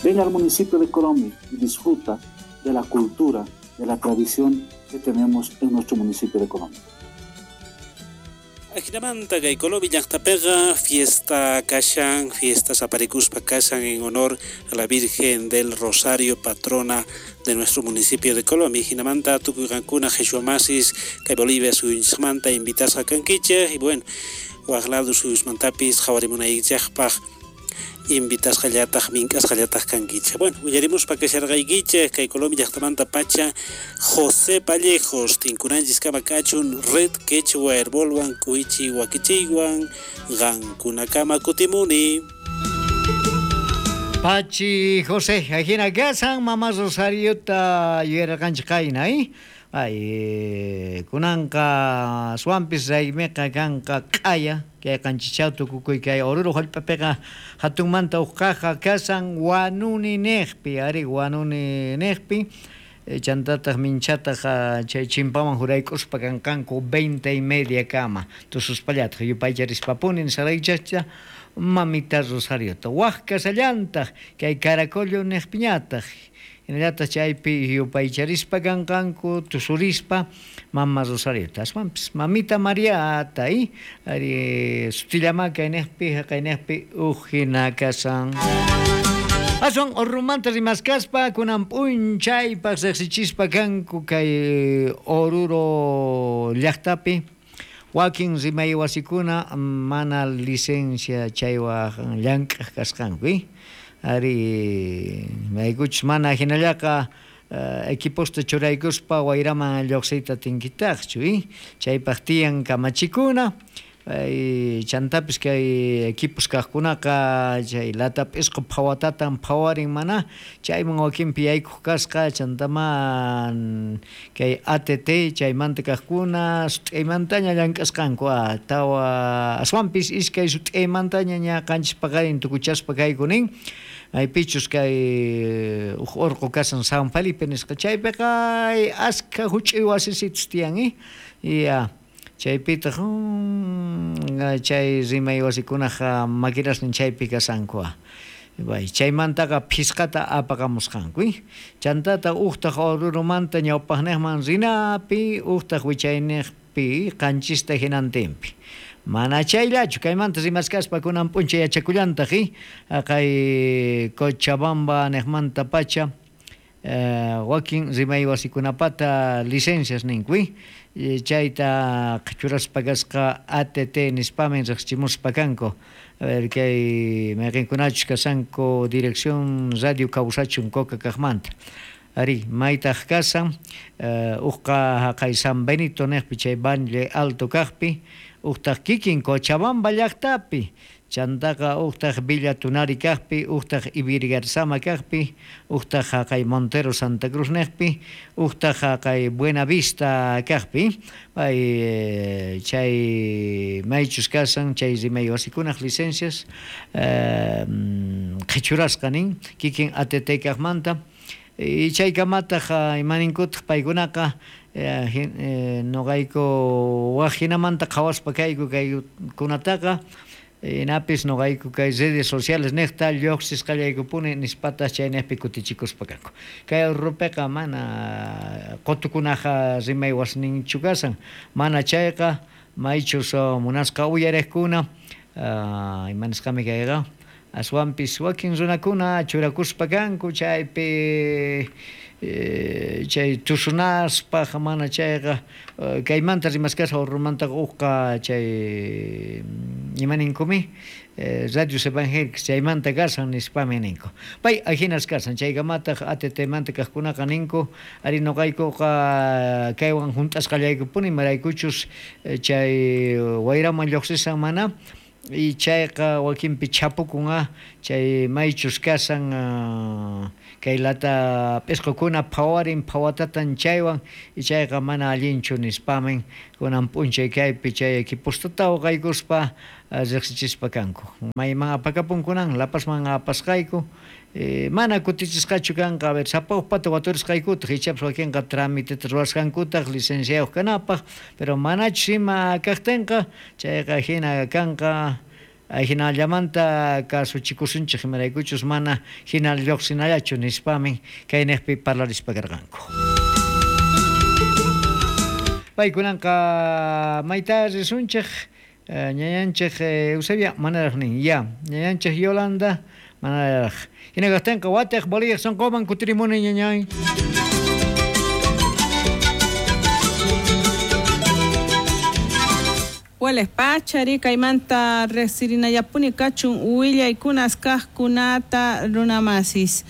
Ven al municipio de Colomi y disfruta de la cultura, de la tradición que tenemos en nuestro municipio de Colomi. Ajinamanta kay Colomi llaqtapega fiesta kashan, fiestas aparikuspa kashan en honor a la Virgen del Rosario, patrona de nuestro municipio de Colomi. Ajinamanta tukuykuna Jeshuamasis kay Bolivia suyismanta invitas a kankiche y bueno, waglado suyismantapis jawarimunaychaqpaq invitas hallataj minkas hallataj kankiche. Bueno, uyarimos pa que shargaykiche kay Colomi llaqtamanta pacha José Pallejos tinkunanchis kamakachun red quechua herbolwan kuichi wakichiywan gankunakama kutimuni. Pachi José, ajina gasan mamá Rosario ta yerakanchqayna ay kunanka swampis raymeka kanka kaya kay kanchichautu kukuy kay oruro hallpapega hatunmanta uqaqa kasan wanuni neqpi ari wanuni neqpi chantataq minchataq chay chimpaman huraykuspa kanku 20:30 kama tususpallataq yupaycharispapunin saraychacha mamita Rosariota waq kasallantaq kay karakollo neqpiñataq inallata chaypi yupaycharispa kanku tusurispa Mamá Rosariota aswampis mamita Mariata ari sutillamaka kaynaqpi ujina kasan aswan urrumanta rimaskaspa kunan p'unchaypaq riqsichispa kanku kay Oruro llaqtapi wakin rimay wasikuna mana licencia chaywa llank'aq kasqanku ari maykuchus mana hinallaqa equiposta churaykuspa wayraman lluqsiyta tinkitaqchu chaypaq tiyan kamachikuna chantapis kay equipos kaqkunaqa chay lata p'isqu phawatatan phawarin mana chayman wakinpi yaykuq kasqa chantaman kay ATT chaymanta kaqkuna sut'aymantaña llank'asqanku tawa aswampis iskay sut'aymantaña ña qanchis paqarin tukuchaspa kaykunin aypichus kay urqu kasan San Felipe nisqa chaypiqa askha huch'uy wasisitus tiyan chaypitaq chay rimay wasikunaqa maquinasnin chaypi kasanku chaymantaqa phisqata apaqamusqanku chantata uqtaq Orurumanta ñawpaqniqman rinapi uqtaq wichayniqpi qanchista hinantinpi mana chayllachu kaymanta rimaskaspa kunan p'unchay yachakullantaq kay Cochabamba niqmanta pacha wakin rimay wasikunapata licencias ninku chayta churaspa kasqa ATT nispamen riqsichimuspa kanku a ver kay mayqinkunachus kasanku dirección radio kawsachun Coca kaqmanta ari maytaq kasan uqqa kay San Benito niqpi chay Valle Alto kaqpi uqtaq kikin Cochabamba llaqtapi chantaqa uqtaq Villa Tunari kaqpi uqtaq Ibirgarzama kaqpi uqtaq kay Montero Santa Cruz niqpi uqtaq kay Buena Vista kaqpi chay maychus kasan chay rimay wasikunaq licencias qhichurasqanin kikin ATT kaqmanta chaykamataq imaninkutaq paykunaqa noqayku wajinamanta qhawaspa kayku kaykunataqa napis noqayku kay redes sociales niqta lluqsisqallaykupuni nispata chaynaqpi kutichikuspa kanku kay urrupiqa mana qutukunaqa rimay wasninchu kasan mana chayqa maychus munasqa uyariqkuna imanisqami kayqa aswampis wakin runakuna churakuspa kanku chaypi chay tusunaspaq mana chayqa kaymanta rimaskasqa urrumantaqa uqqa chay imaninkumi radios evangélicos chaymanta kasan nispami ninku pay ahinas kasan chaykamataq ATT manta kaqkunaqa ninku ari noqaykuqa kaywan juntasqallaykupuni maraykuchus chay wayraman lluqsisan mana y chayqa wakinpi chapukunqa chay maychus kasan kay lata p'isqukuna phawatatan chaywan y chayqa mana allinchu nispamen kunan p'unchay kaypi chay equipostata waqaykuspa riqsichispa kanku mayman apakapunkunan lapasman apasqayku mana kutichisqachu kanqa a ver sapawpata waturisqaykutaq ichapas wakinqa tramiteta ruwasqankutaq licenciados kanapaq pero manachus ima kaqtinqa chayqa hina kanqa hinal llamanta caso chikusunche jimeraykuchus mana hinal lluqsinayachu nispami kaynekpi parlarispakarqanku. Paykunanqa mayta risunchik ñayanchik Eusebia manaraqnin ya ñayanchik Yolanda manaraq hinaqastenqa watiq Bolivia sonqoman kutirimuni ñañay. Hueles pachari kaymanta resirinayapuni kachun willay kajkunata runamasis.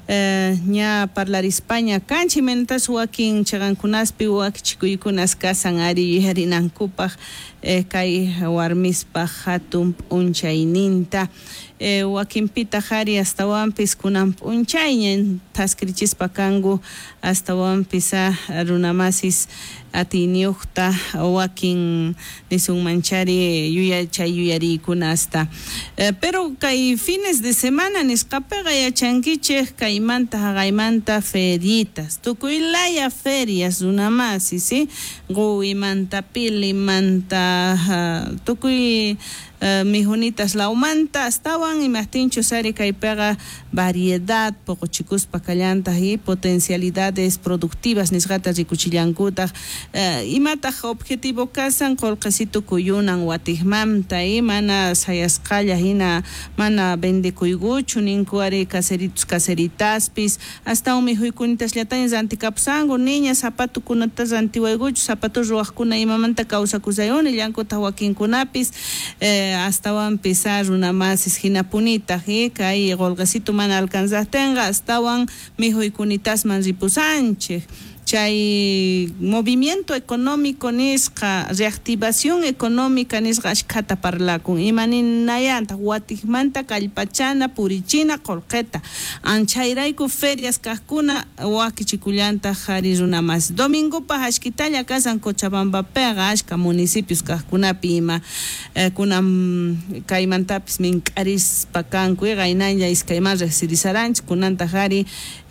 Ña parlarispaña kanchi mentas wakin chagankunaspi wakichikuykunas kasan ari yuyarinankupak kay warmispaj hatun p'unchayninta wakinpita qhari astawanpis kunan p'unchayña taskrichispa kangu astawanpis runamasis atiniyuqta wakin nisunmanchari chay yuyariykunasta pero kay fines de semana nisqapiqa yachankichik kaymanta haqaymanta feritas tukuylaya ferias runamasis ¿sí? Quwimanta pilimanta tukuy mijunitas laumanta astawan imahtinchu sari kaypiqa variedad poqochikuspa kallantaj y potencialidades productivas nisqata rikuchillankutaq imataq objetivo kasan qolqisitu kuyunan watijmanta y mana sayasqalla hina mana vendekuyguchu ninku ari caseritaspis hasta mihuykunitas llatañas antikapsangu niña zapatukunatas antiwayguchu zapatu ruwaqkuna imamanta kawsakusayuni llankutaq wakinkunapis astawan pisar runamasis hinapunita kay qolqisitu mana alcanzaqtenqa astawan mihuykunitasman ripusanchik chay movimiento económico nisqa reactivación económica nisqa ashkhata parlakun imaninayanta watijmanta kallpachana purichina qolqeta anchayrayku ferias kaqkuna wakichikullanta qhari runamas domingopa ashkitalla kasan Cochabambapiqa ashka municipios kaqkunapi ima kunan kaymantapis mink'arispa kanku qaynalla iskayman residisaranchik kunanta qhari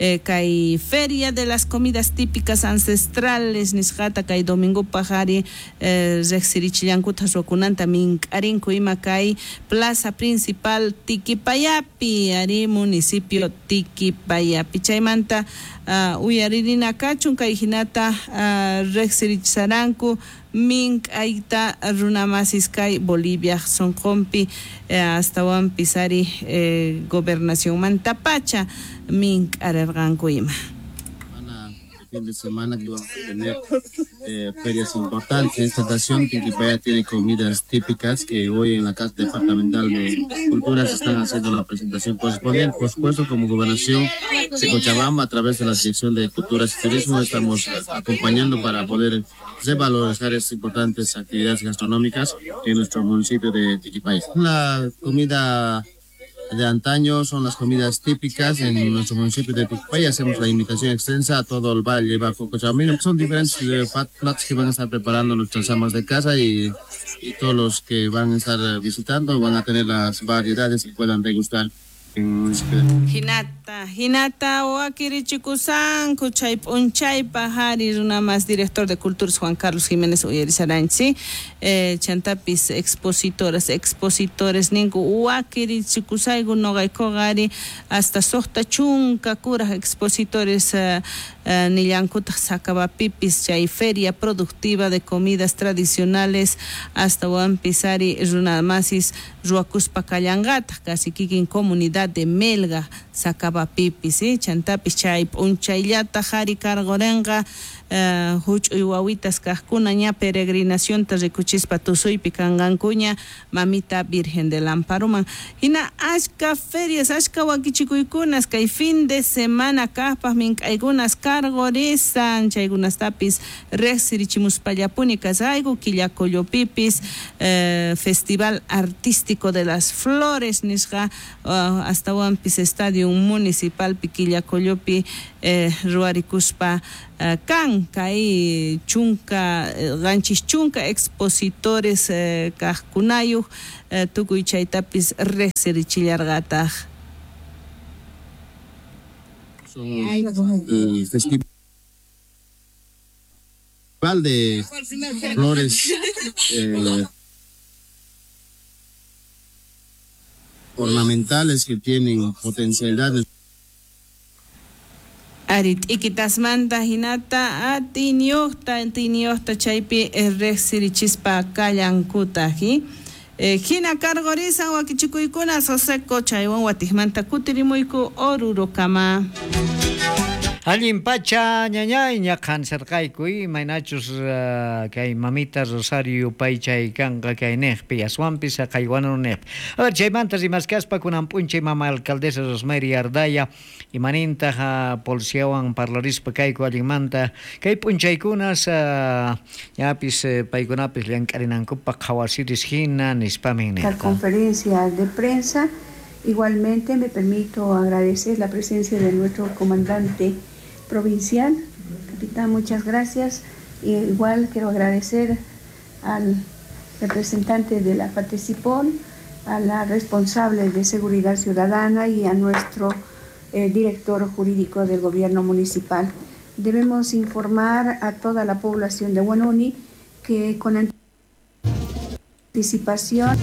kay feria de las comidas típicas ancestrales nisqata kay domingo pajari reqsirichillankuta rukunanta mink'arinku ima kay plaza principal Tiquipayapi ari municipio Tiquipayapi chaymanta uyaririna kachun kay hinata reqsirichisaranku mink'ayta runamasis kay Bolivia sonqonpi astawan pisari gobernación manta pacha mink'ararqanku ima. Fin de semana que vamos a tener ferias importantes. Esta estación Tiquipaya tiene comidas típicas que hoy en la Casa Departamental de Cultura se están haciendo la presentación correspondiente. Por supuesto, como gobernación de Cochabamba, a través de la Dirección de Cultura y Turismo, estamos acompañando para poder revalorizar estas importantes actividades gastronómicas en nuestro municipio de Tiquipaya. La comida de antaño son las comidas típicas en nuestro municipio de Tiquipaya. Hacemos la invitación extensa a todo el valle bajo Cochabamba. Son diferentes platos que van a estar preparando nuestras amas de casa y todos los que van a estar visitando van a tener las variedades que puedan degustar. Hinata wakirichikusanku chay p'unchaypa hari runamas director de culturas Juan Carlos Jiménez Uyarisaranchi chantapis expositores ninku wakirichikusaygu noqaykuqari hasta soqta chunka kuraq expositores nillankutaq Sacabapipis chay feria productiva de comidas tradicionales hasta Huampisari runamasis ruakuspa kallangataq casi kikin comunidad de Melga Sacabapipis chantapis chay p'unchayllata hari kargorenqa huch'uy wawitas kaqkuna ña peregrinación ta rikuchispa tusuypi kangankuña mamita Virgen del Amparoman hina ashka ferias ashka wakichikuykunas kay fin de semana kaqpaq mink'aykunas kargorisan chaykunastapis reqsirichimuspallapuni kasayku killakollopipis Festival Artístico de las Flores nisqa astawanpis Estadio Municipal Killakollopi ruarikuspa kan kay chunka ganchis chunka expositores kaqkunayuq tukuy chaytapis reqsirichillarqataq. Son el Festival de Flores ornamentales que tienen potencialidades. Arit ikitasmanta hinata tiniohta chaypi rexirichispa kallankutaji. Hina cargoriza wakichikuykuna soseko chaywan watijmanta kutirimuyku orurokama. Allin pacha ñañay ñakan serqaykuy maynachus kay mamita Rosario paychay kanqa kay neqpi aswanpis qaywanu neqpi. A ver, chaymantas imaskaspa kunan p'unchay mama alcaldesa Rosemary Ardaya imanintaq policiawan parlarispa kayku allinmanta kay p'unchaykunas ñapis paykunapis llank'arinankupaq qhawasiris hina nispamin La conferencia de prensa. Igualmente me permito agradecer la presencia de nuestro comandante provincial. Capitán, muchas gracias. Igual quiero agradecer al representante de la FATESIPOL, a la responsable de Seguridad Ciudadana y a nuestro director jurídico del gobierno municipal. Debemos informar a toda la población de Huanuni que con anticipación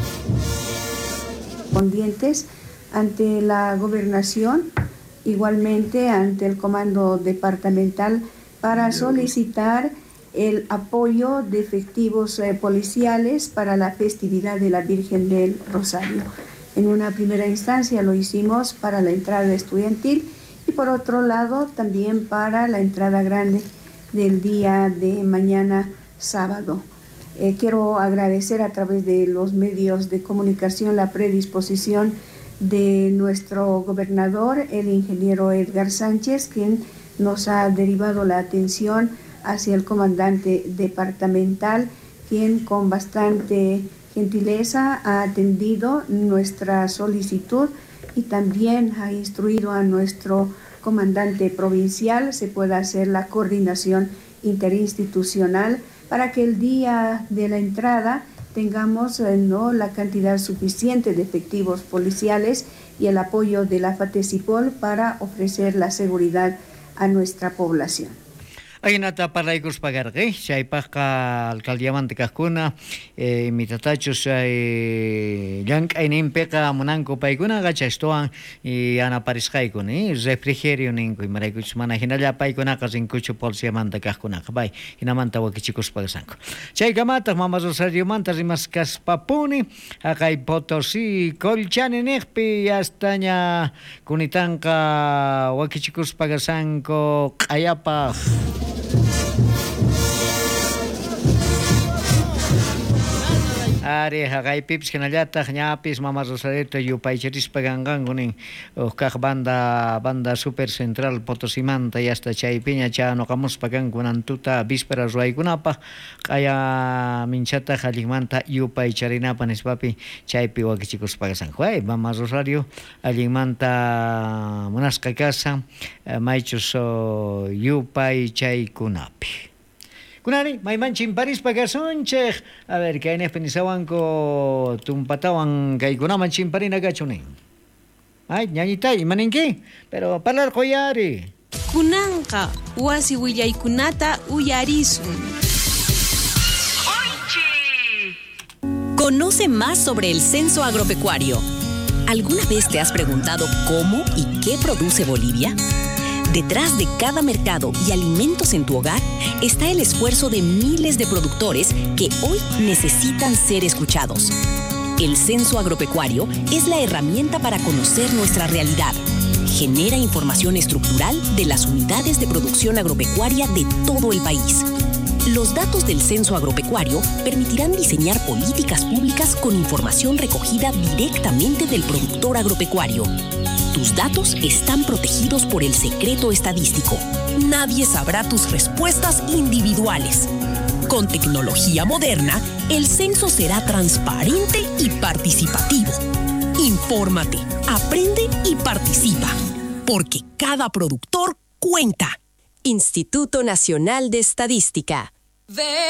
correspondientes ante la gobernación, igualmente ante el comando departamental, para solicitar el apoyo de efectivos policiales para la festividad de la Virgen del Rosario. En una primera instancia lo hicimos para la entrada estudiantil y por otro lado también para la entrada grande del día de mañana sábado. Quiero agradecer a través de los medios de comunicación la predisposición de nuestro gobernador, el ingeniero Edgar Sánchez, quien nos ha derivado la atención hacia el comandante departamental, quien con bastante gentileza ha atendido nuestra solicitud y también ha instruido a nuestro comandante provincial se pueda hacer la coordinación interinstitucional para que el día de la entrada tengamos la cantidad suficiente de efectivos policiales y el apoyo de la FATESIPOL para ofrecer la seguridad a nuestra población. Aynata parlaykus pagarqi chaypaqa alcaldiamanta kaqkuna mitatachus llank'ayninpiqa munanku paykunaqa chaystuwan yanaparisqaykuni refrigerio ninku imaraykuchus mana hinalla paykunaqa rinkuchu policiamanta kaqkunaqa bay hinamanta wakichikuspa kasanku chaykamataq mama Rosariomanta rimaskaspapuni haqay Potosí Colchane niqpi yastaña kunitanqa wakichikuspa kasanku q'ayapaq Ari haqaypipas hinallataq ñapis mama Rosarito yupaycharispa kanqankunin kaq banda super central Potosimanta yasta chaypiña chanoqamuspa kankunan tuta víspera ruwaykunapaq q'aya minchataq allinmanta yupaycharinapa nispapi chaypi wakichikuspa kasanku mama Rosario allinmanta munasqa kasa maychus yupaychaykunapi Kunari, maymanchin Paris pagasunchej. A ver, que hay penisawanko tumpatawan kaykunaman chimparina gachunin. Ay, ñañitay, maninki, pero palar koyari. Kunanqa, wasi willaykunata uyarisun. Conoce más sobre el censo agropecuario. ¿Alguna vez te has preguntado cómo y qué produce Bolivia? Detrás de cada mercado y alimentos en tu hogar está el esfuerzo de miles de productores que hoy necesitan ser escuchados. El censo agropecuario es la herramienta para conocer nuestra realidad. Genera información estructural de las unidades de producción agropecuaria de todo el país. Los datos del censo agropecuario permitirán diseñar políticas públicas con información recogida directamente del productor agropecuario. Tus datos están protegidos por el secreto estadístico. Nadie sabrá tus respuestas individuales. Con tecnología moderna, el censo será transparente y participativo. Infórmate, aprende y participa, porque cada productor cuenta. Instituto Nacional de Estadística.